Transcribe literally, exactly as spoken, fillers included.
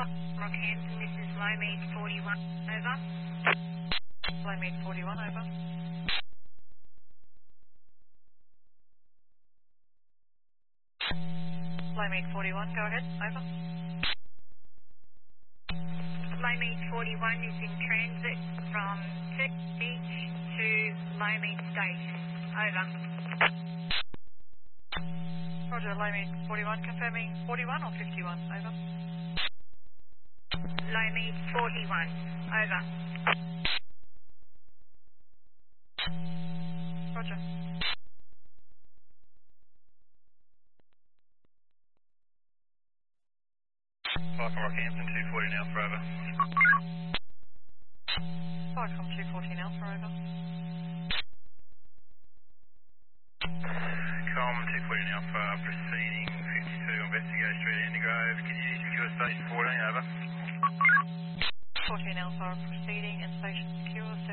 Rockhampton, this is Low-Mead forty-one, over. Low-Mead forty-one, over. Low-Mead forty-one, go ahead, over. Low-Mead forty-one is in transit from Turkey Beach to Low-Mead Station, over. Roger, Low-Mead forty-one, confirming forty-one or fifty-one, over. Low-Mead forty-one, over. Roger. Flight from Rockhampton, two forty now for over. Flight from two fourteen Alpha, over. Com two forty now for proceeding fifty-two on Vestigo Street, Indigrove. Can you secure station fourteen, over? fourteen Alpha, proceeding and station secure,